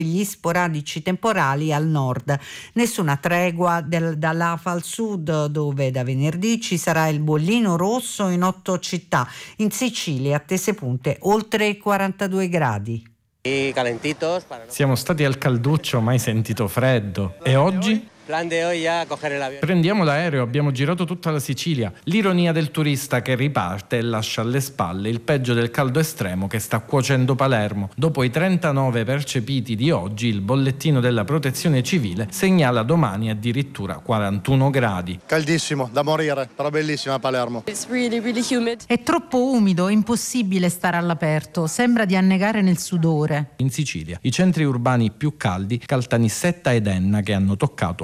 gli sporadici temporali al nord. Nessuna tregua dall'Afa al sud, dove da venerdì ci sarà il bollino rosso in 8 città. In Sicilia attese punte oltre i 42 gradi. Siamo stati al calduccio, mai sentito freddo. E oggi? Prendiamo l'aereo, abbiamo girato tutta la Sicilia. L'ironia del turista che riparte e lascia alle spalle il peggio del caldo estremo che sta cuocendo Palermo. Dopo i 39 percepiti di oggi, il bollettino della Protezione Civile segnala domani addirittura 41 gradi. Caldissimo, da morire, però bellissima Palermo. È troppo umido, è impossibile stare all'aperto, sembra di annegare nel sudore. In Sicilia, i centri urbani più caldi, Caltanissetta ed Enna, che hanno toccato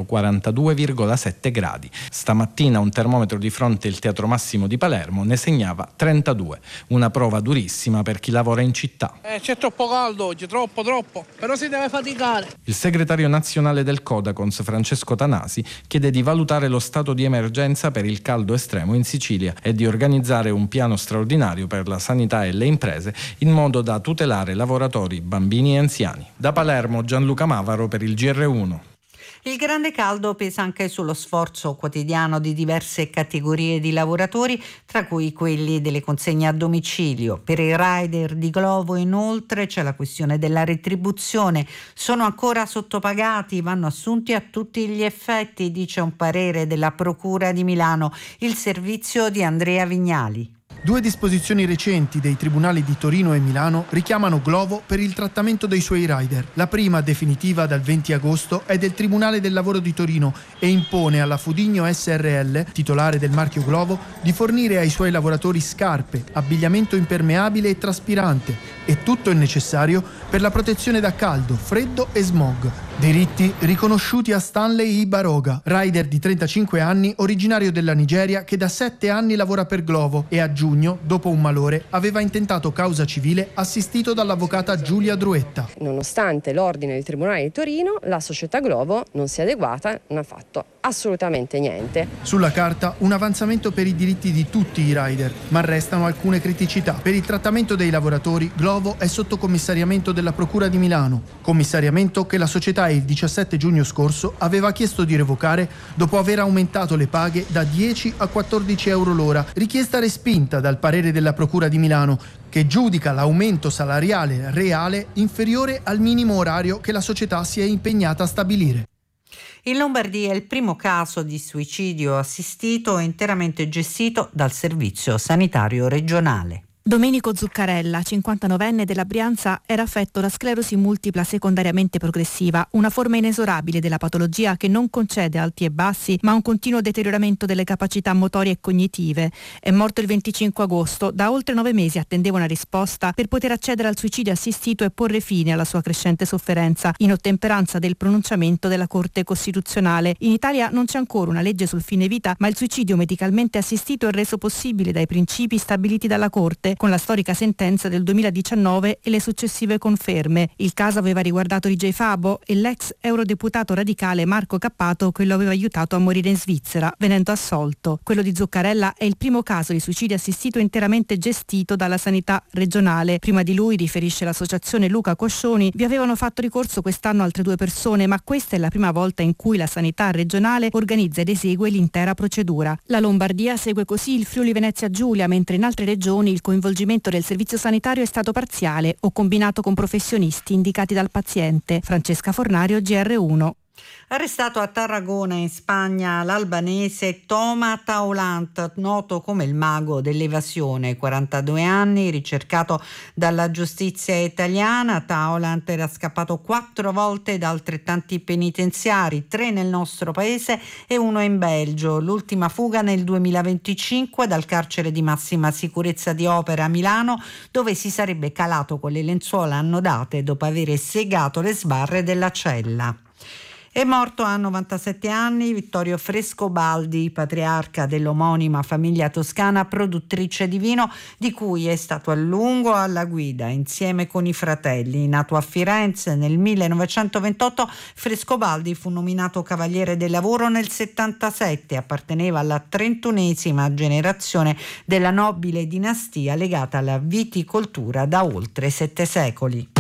42,7 gradi. Stamattina un termometro di fronte al Teatro Massimo di Palermo ne segnava 32, una prova durissima per chi lavora in città. C'è troppo caldo oggi, troppo, però si deve faticare. Il segretario nazionale del Codacons, Francesco Tanasi, chiede di valutare lo stato di emergenza per il caldo estremo in Sicilia e di organizzare un piano straordinario per la sanità e le imprese in modo da tutelare lavoratori, bambini e anziani. Da Palermo, Gianluca Mavaro per il GR1. Il grande caldo pesa anche sullo sforzo quotidiano di diverse categorie di lavoratori, tra cui quelli delle consegne a domicilio. Per i rider di Glovo, inoltre, c'è la questione della retribuzione. Sono ancora sottopagati, vanno assunti a tutti gli effetti, dice un parere della Procura di Milano. Il servizio di Andrea Vignali. 2 disposizioni recenti dei tribunali di Torino e Milano richiamano Glovo per il trattamento dei suoi rider. La prima, definitiva dal 20 agosto, è del Tribunale del Lavoro di Torino e impone alla Fudigno SRL, titolare del marchio Glovo, di fornire ai suoi lavoratori scarpe, abbigliamento impermeabile e traspirante e tutto il necessario per la protezione da caldo, freddo e smog. Diritti riconosciuti a Stanley Ibaroga, rider di 35 anni, originario della Nigeria, che da 7 anni lavora per Glovo e a giugno, dopo un malore, aveva intentato causa civile assistito dall'avvocata Giulia Druetta. Nonostante l'ordine del Tribunale di Torino, la società Glovo non si è adeguata, non ha fatto assolutamente niente. Sulla carta un avanzamento per i diritti di tutti i rider, ma restano alcune criticità. Per il trattamento dei lavoratori, Glovo è sotto commissariamento della Procura di Milano, commissariamento che la società il 17 giugno scorso aveva chiesto di revocare dopo aver aumentato le paghe da 10 a 14 euro l'ora, richiesta respinta dal parere della Procura di Milano, che giudica l'aumento salariale reale inferiore al minimo orario che la società si è impegnata a stabilire. In Lombardia è il primo caso di suicidio assistito interamente gestito dal Servizio Sanitario Regionale. Domenico Zuccarella, 59enne della Brianza, era affetto da sclerosi multipla secondariamente progressiva, una forma inesorabile della patologia che non concede alti e bassi, ma un continuo deterioramento delle capacità motorie e cognitive. È morto il 25 agosto, da oltre 9 mesi attendeva una risposta per poter accedere al suicidio assistito e porre fine alla sua crescente sofferenza, in ottemperanza del pronunciamento della Corte Costituzionale. In Italia non c'è ancora una legge sul fine vita, ma il suicidio medicalmente assistito è reso possibile dai principi stabiliti dalla Corte, con la storica sentenza del 2019 e le successive conferme. Il caso aveva riguardato DJ Fabo e l'ex eurodeputato radicale Marco Cappato, che lo aveva aiutato a morire in Svizzera, venendo assolto. Quello di Zuccarella è il primo caso di suicidio assistito interamente gestito dalla sanità regionale. Prima di lui, riferisce l'associazione Luca Coscioni, vi avevano fatto ricorso quest'anno altre 2 persone, ma questa è la prima volta in cui la sanità regionale organizza ed esegue l'intera procedura. La Lombardia segue così il Friuli Venezia Giulia, mentre in altre regioni il coinvolgimento del servizio sanitario è stato parziale o combinato con professionisti indicati dal paziente. Francesca Fornario, GR1. Arrestato a Tarragona, in Spagna, l'albanese Toma Taulant, noto come il mago dell'evasione, 42 anni, ricercato dalla giustizia italiana. Taulant era scappato 4 volte da altrettanti penitenziari, 3 nel nostro paese e 1 in Belgio. L'ultima fuga nel 2025 dal carcere di massima sicurezza di Opera a Milano, dove si sarebbe calato con le lenzuola annodate dopo aver segato le sbarre della cella. È morto a 97 anni Vittorio Frescobaldi, patriarca dell'omonima famiglia toscana produttrice di vino, di cui è stato a lungo alla guida insieme con i fratelli. Nato a Firenze nel 1928, Frescobaldi fu nominato Cavaliere del Lavoro nel 77. Apparteneva alla 31esima generazione della nobile dinastia legata alla viticoltura da oltre 7 secoli.